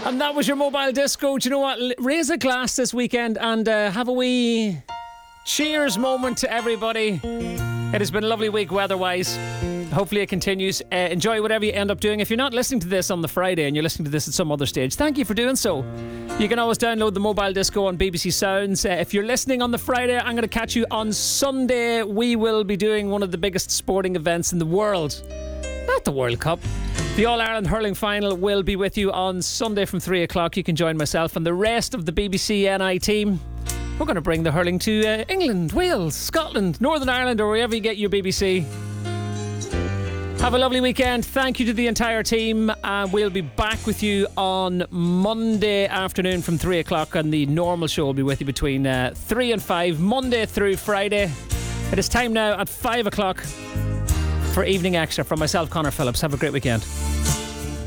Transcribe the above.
And that was your mobile disco. Do you know what? Raise a glass this weekend and have a wee cheers moment to everybody. It has been a lovely week weather-wise. Hopefully it continues. Enjoy whatever you end up doing. If you're not listening to this on the Friday and you're listening to this at some other stage, thank you for doing so. You can always download the mobile disco on BBC Sounds. If you're listening on the Friday, I'm going to catch you on Sunday. We will be doing one of the biggest sporting events in the world. Not the World Cup. The All-Ireland Hurling Final will be with you on Sunday from 3 o'clock. You can join myself and the rest of the BBC NI team. We're going to bring the hurling to England, Wales, Scotland, Northern Ireland, or wherever you get your BBC. Have a lovely weekend. Thank you to the entire team. We'll be back with you on Monday afternoon from 3 o'clock, and the normal show will be with you between 3 and 5, Monday through Friday. It is time now at 5 o'clock for Evening Extra from myself, Conor Phillips. Have a great weekend.